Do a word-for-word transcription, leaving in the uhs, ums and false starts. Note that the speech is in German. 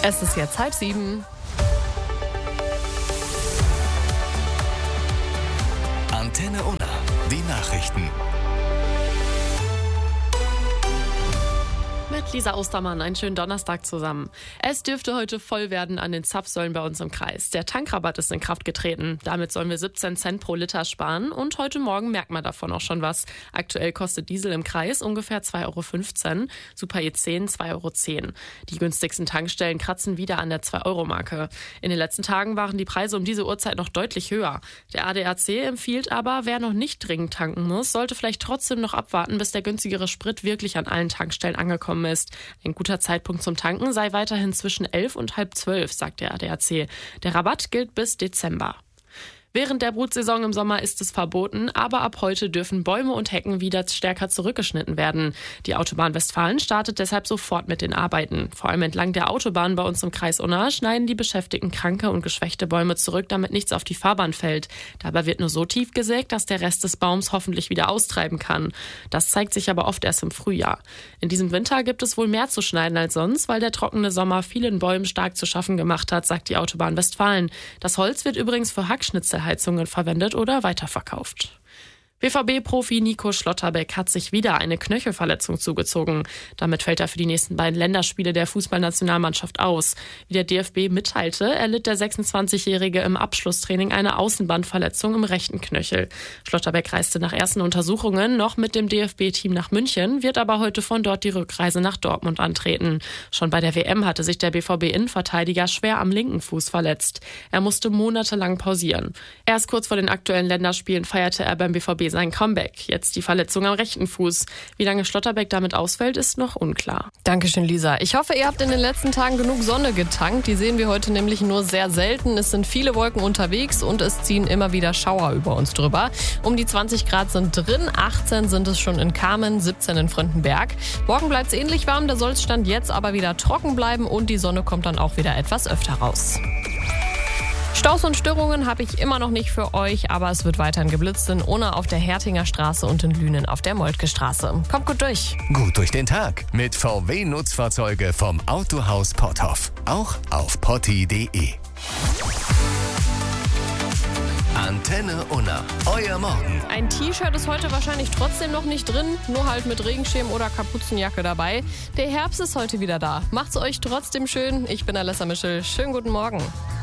Es ist jetzt halb sieben. Antenne Unna, die Nachrichten. Mit Lisa Ostermann, einen schönen Donnerstag zusammen. Es dürfte heute voll werden an den Zapfsäulen bei uns im Kreis. Der Tankrabatt ist in Kraft getreten. Damit sollen wir siebzehn Cent pro Liter sparen und heute Morgen merkt man davon auch schon was. Aktuell kostet Diesel im Kreis ungefähr zwei Euro fünfzehn, Super E zehn zwei Euro zehn. Die günstigsten Tankstellen kratzen wieder an der zwei Euro Marke. In den letzten Tagen waren die Preise um diese Uhrzeit noch deutlich höher. Der A D A C empfiehlt aber, wer noch nicht dringend tanken muss, sollte vielleicht trotzdem noch abwarten, bis der günstigere Sprit wirklich an allen Tankstellen angekommen ist. Ein guter Zeitpunkt zum Tanken sei weiterhin zwischen elf und halb zwölf, sagt der A D A C. Der Rabatt gilt bis Dezember. Während der Brutsaison im Sommer ist es verboten, aber ab heute dürfen Bäume und Hecken wieder stärker zurückgeschnitten werden. Die Autobahn Westfalen startet deshalb sofort mit den Arbeiten. Vor allem entlang der Autobahn bei uns im Kreis Unna schneiden die Beschäftigten kranke und geschwächte Bäume zurück, damit nichts auf die Fahrbahn fällt. Dabei wird nur so tief gesägt, dass der Rest des Baums hoffentlich wieder austreiben kann. Das zeigt sich aber oft erst im Frühjahr. In diesem Winter gibt es wohl mehr zu schneiden als sonst, weil der trockene Sommer vielen Bäumen stark zu schaffen gemacht hat, sagt die Autobahn Westfalen. Das Holz wird übrigens für Hackschnitzelheizungen verwendet oder weiterverkauft. B V B-Profi Nico Schlotterbeck hat sich wieder eine Knöchelverletzung zugezogen. Damit fällt er für die nächsten beiden Länderspiele der Fußballnationalmannschaft aus. Wie der D F B mitteilte, erlitt der sechsundzwanzigjährige im Abschlusstraining eine Außenbandverletzung im rechten Knöchel. Schlotterbeck reiste nach ersten Untersuchungen noch mit dem D F B-Team nach München, wird aber heute von dort die Rückreise nach Dortmund antreten. Schon bei der W M hatte sich der B V B-Innenverteidiger schwer am linken Fuß verletzt. Er musste monatelang pausieren. Erst kurz vor den aktuellen Länderspielen feierte er beim B V B sein Comeback. Jetzt die Verletzung am rechten Fuß. Wie lange Schlotterbeck damit ausfällt, ist noch unklar. Dankeschön, Lisa. Ich hoffe, ihr habt in den letzten Tagen genug Sonne getankt. Die sehen wir heute nämlich nur sehr selten. Es sind viele Wolken unterwegs und es ziehen immer wieder Schauer über uns drüber. Um die zwanzig Grad sind drin, achtzehn sind es schon in Kamen, siebzehn in Fröndenberg. Morgen bleibt es ähnlich warm, da soll es Stand jetzt aber wieder trocken bleiben und die Sonne kommt dann auch wieder etwas öfter raus. Staus und Störungen habe ich immer noch nicht für euch, aber es wird weiterhin geblitzt in Unna auf der Hertinger Straße und in Lünen auf der Moltke Straße. Kommt gut durch. Gut durch den Tag mit V W-Nutzfahrzeuge vom Autohaus Potthoff. Auch auf potti punkt de. Antenne Unna, euer Morgen. Ein T-Shirt ist heute wahrscheinlich trotzdem noch nicht drin, nur halt mit Regenschirm oder Kapuzenjacke dabei. Der Herbst ist heute wieder da. Macht's euch trotzdem schön. Ich bin Alessa Mischel. Schönen guten Morgen.